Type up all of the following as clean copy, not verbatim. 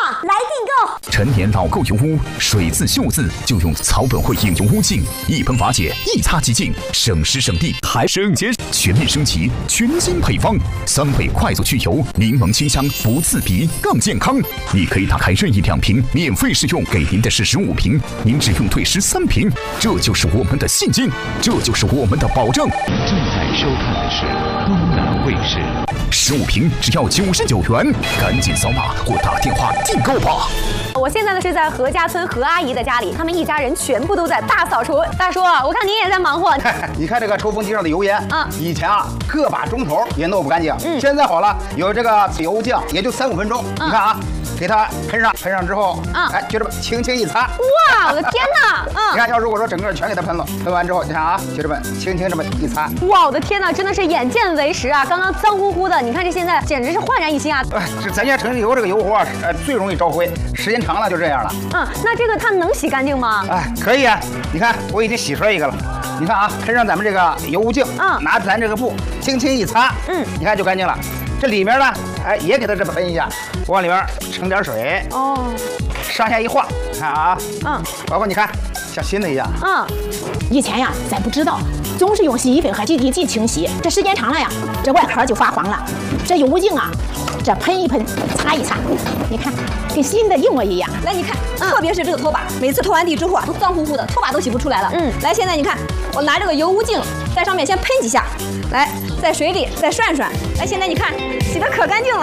话来订购。 陈年老垢油污，水渍锈渍就用草本汇影油污净，一喷瓦解，一擦即净，省时省力还省钱。全面升级，全新配方，3倍快速去油，柠檬清香，不刺鼻，更健康。你可以打开任意2瓶免费试用，给您的是15瓶，您只用对13瓶，这就是我们的信心，这就是我们的保证。 正在收看的是东南卫视 ，15瓶只要99元，赶紧扫码或打电话订购吧。 我现在呢是在何家村何阿姨的家里，他们一家人全部都在大扫除。大叔，我看您也在忙活。 你看这个抽风机上的油烟啊，以前啊个把钟头也弄不干净，现在好了，有这个油酱也就3、5分钟。你看啊，给它喷上之后，哎，就这么轻轻一擦。 哇，我的天哪！ 你看，要如果说整个全给它喷了，喷完之后，你看啊，就这么轻轻这么一擦。 哇，我的天哪，真的是眼见为实啊！刚刚脏乎乎的，你看这现在简直是焕然一新啊！ 这咱家城里油这个油壶啊，最容易招灰，时间长了就这样了。 那这个它能洗干净吗？ 哎，可以啊。你看，我已经洗出来一个了。你看啊，喷上咱们这个油污净，拿咱这个布轻轻一擦，你看就干净了。这里面呢，哎，也给它这么喷一下，往里面盛点水，上下一晃，看啊，包括你看像新的一样。 以前呀，咱不知道，总是用洗衣粉和洗涤剂清洗，这时间长了呀，这外壳就发黄了。这油污净啊，这喷一喷，擦一擦，你看跟新的一模一样。 来，你看，特别是这个拖把，每次拖完地之后啊，都脏乎乎的，拖把都洗不出来了。来，现在你看，我拿这个油污净在上面先喷几下，来，在水里再涮涮。来，现在你看，洗得可干净了。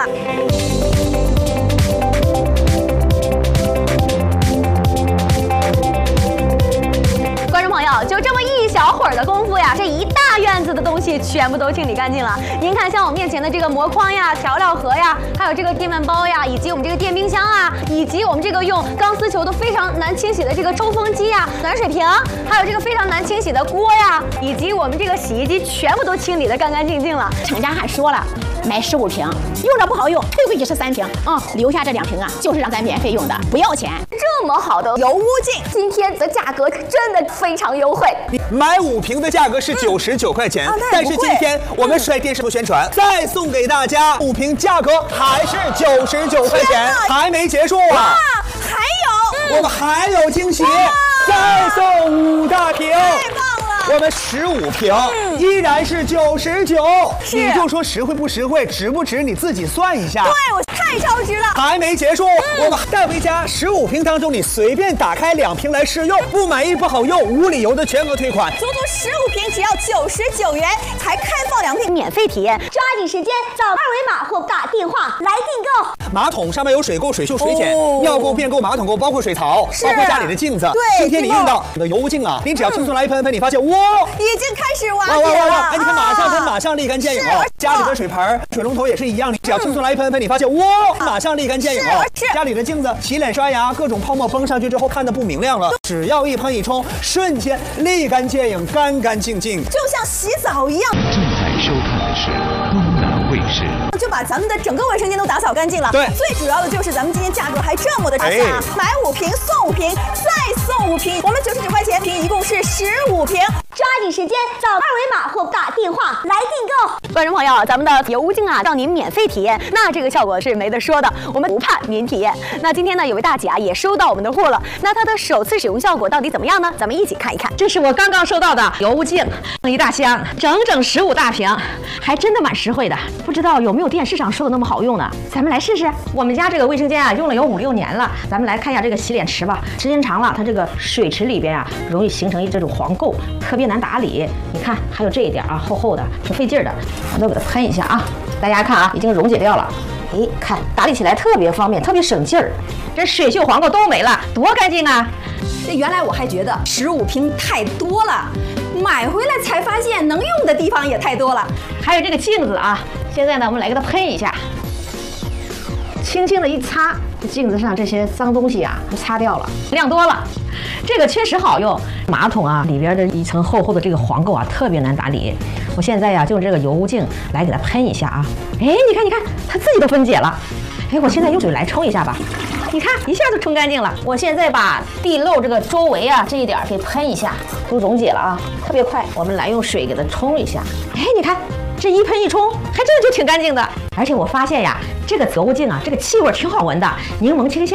观众朋友，就这么一小会儿的功夫呀，这一大院子的东西全部都清理干净了。您看，像我面前的这个膜筐呀、调料盒呀，还有这个电饭煲呀，以及我们这个电冰箱啊，以及我们这个用钢丝球都非常难清洗的这个抽风机呀、暖水瓶，还有这个非常难清洗的锅呀，以及我们这个洗衣机，全部都清理得干干净净了。 厂家还说了，买15瓶，用着不好用，退回去13瓶。留下这2瓶啊，就是让咱免费用的，不要钱。 这么好的油污净，今天的价格真的非常优惠。 买5瓶的价格是99块钱，但是今天我们是在电视部宣传，再送给大家5瓶，价格还是99块钱，还没结束啊！ 还有， 我们还有惊喜，再送5大瓶。我们15瓶依然是99，你就说实惠不实惠，值不值，你自己算一下。 对，我太超值了。 还没结束，我们带回家15瓶当中，你随便打开2瓶来试用，不满意不好用，无理由的全额退款。 足足15瓶只要99元，才开放2瓶免费体验，抓紧时间扫2维码或打电话来订购。 马桶上面有水垢、水锈、水碱，尿垢、便垢、马桶垢，包括水槽，包括家里的镜子。 对， 今天你用到你的油污净啊，您只要轻松来一喷喷，你发现哇， 已经开始瓦解了。 哎，你看马上喷，马上立竿见影哦。家里的水盆、水龙头也是一样，你只要轻松来一喷喷，你发现哇，马上立竿见影哦。家里的镜子、洗脸刷牙，各种泡沫崩上去之后看得不明亮了，只要一喷一冲，瞬间立竿见影，干干净净， 就像洗澡一样。 正在收看的是东南卫视， 就把咱们的整个卫生间都打扫干净了。 对， 最主要的就是咱们今天价格还这么的差价，买5瓶送5瓶，再送5瓶，我们99块钱瓶，一共是15瓶。 抓紧时间扫2维码或打电话来订购。观众朋友，咱们的油污净啊，让您免费体验，那这个效果是没得说的，我们不怕您体验。那今天呢，有位大姐啊也收到我们的货了，那她的首次使用效果到底怎么样呢？咱们一起看一看。 这是我刚刚收到的油污净，一大箱，整整15大瓶，还真的蛮实惠的。不知道有没有电视上说的那么好用呢？咱们来试试。我们家这个卫生间啊，用了有5、6年了，咱们来看一下这个洗脸池吧。时间长了，它这个水池里边啊，容易形成这种黄垢，特别难打理。你看，还有这一点啊，厚厚的，挺费劲的。我都给它喷一下啊，大家看啊，已经溶解掉了。哎，看打理起来特别方便，特别省劲儿。这水锈黄垢都没了，多干净啊！ 这原来我还觉得15瓶太多了，买回来才发现能用的地方也太多了。 还有这个镜子啊，现在呢，我们来给它喷一下，轻轻的一擦，这镜子上这些脏东西啊，都擦掉了，亮多了。这个确实好用，马桶啊里边的一层厚厚的这个黄垢啊，特别难打理。我现在呀，就用这个油污净来给它喷一下啊，哎，你看，它自己都分解了。哎，我现在用水来冲一下吧，你看一下就冲干净了。我现在把地漏这个周围啊这一点给喷一下，都溶解了啊，特别快。我们来用水给它冲一下，哎，你看这一喷一冲，还真的就挺干净的。而且我发现呀，这个油污净啊，这个气味挺好闻的，柠檬清香。